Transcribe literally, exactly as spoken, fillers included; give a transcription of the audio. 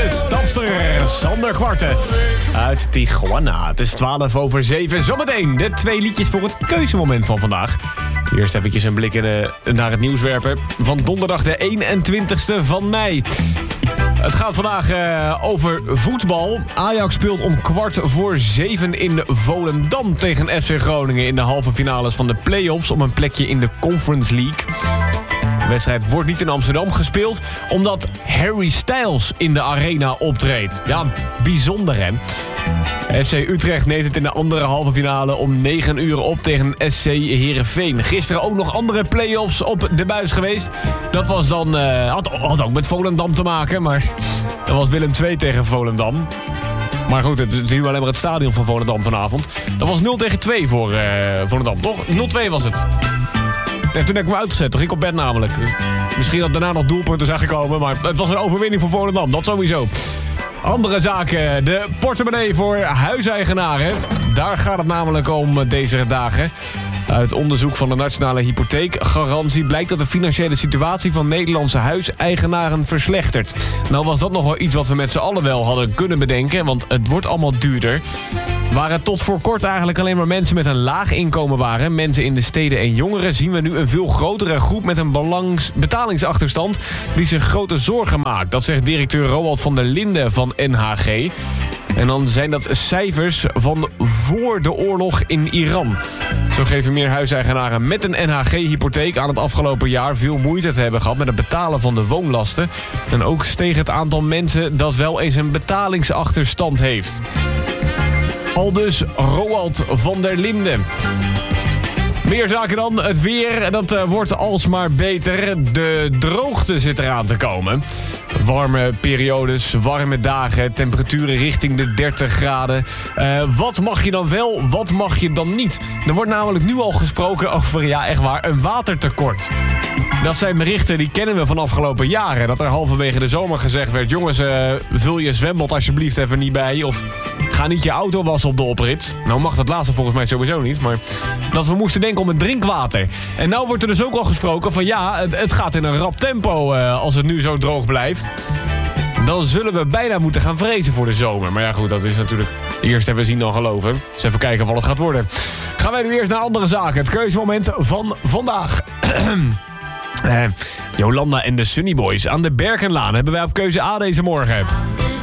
de stapster Sander Kwarten uit Tijuana. Het is twaalf over zeven. Zometeen de twee liedjes voor het keuzemoment van vandaag. Eerst eventjes een blik in, uh, naar het nieuws werpen van donderdag de eenentwintigste van mei. Het gaat vandaag uh, over voetbal. Ajax speelt om kwart voor zeven in Volendam tegen F C Groningen in de halve finales van de play-offs om een plekje in de Conference League. De wedstrijd wordt niet in Amsterdam gespeeld, omdat Harry Styles in de arena optreedt. Ja, bijzonder hè. F C Utrecht neemt het in de andere halve finale om negen uur op tegen S C Heerenveen. Gisteren ook nog andere play-offs op de buis geweest. Dat was dan, uh, had, had ook met Volendam te maken, maar dat was Willem twee tegen Volendam. Maar goed, het is nu alleen maar het stadion van Volendam vanavond. Dat was nul tegen twee voor uh, Volendam, toch? nul twee was het. En toen heb ik hem uitgezet, toen ging ik op bed namelijk. Misschien dat daarna nog doelpunten zijn gekomen, maar het was een overwinning voor Volendam, dat sowieso. Andere zaken, de portemonnee voor huiseigenaren. Daar gaat het namelijk om deze dagen. Uit onderzoek van de Nationale Hypotheekgarantie blijkt dat de financiële situatie van Nederlandse huiseigenaren verslechtert. Nou was dat nog wel iets wat we met z'n allen wel hadden kunnen bedenken, want het wordt allemaal duurder. Waar het tot voor kort eigenlijk alleen maar mensen met een laag inkomen waren, mensen in de steden en jongeren, zien we nu een veel grotere groep met een belangs- betalingsachterstand die zich grote zorgen maakt. Dat zegt directeur Roald van der Linden van N H G. En dan zijn dat cijfers van voor de oorlog in Iran. Zo geven meer huiseigenaren met een N H G-hypotheek aan het afgelopen jaar veel moeite te hebben gehad met het betalen van de woonlasten. En ook steeg het aantal mensen dat wel eens een betalingsachterstand heeft. Aldus Roald van der Linden. Meer zaken dan. Het weer, dat uh, wordt alsmaar beter. De droogte zit eraan te komen. Warme periodes, warme dagen, temperaturen richting de dertig graden. Uh, wat mag je dan wel, wat mag je dan niet? Er wordt namelijk nu al gesproken over, ja echt waar, een watertekort. Dat zijn berichten die kennen we van afgelopen jaren. Dat er halverwege de zomer gezegd werd, jongens, uh, vul je zwembad alsjeblieft even niet bij. Of ga niet je auto wassen op de oprit. Nou mag dat laatste volgens mij sowieso niet, maar dat we moesten denken om het drinkwater. En nou wordt er dus ook al gesproken van ja, het, het gaat in een rap tempo uh, als het nu zo droog blijft. Dan zullen we bijna moeten gaan vrezen voor de zomer. Maar ja goed, dat is natuurlijk eerst hebben zien dan geloven. Dus even kijken wat het gaat worden. Gaan wij nu eerst naar andere zaken. Het keuzemoment van vandaag. Uh, Jolanda en de Sunny Boys aan de Berkenlaan hebben wij op keuze A deze morgen.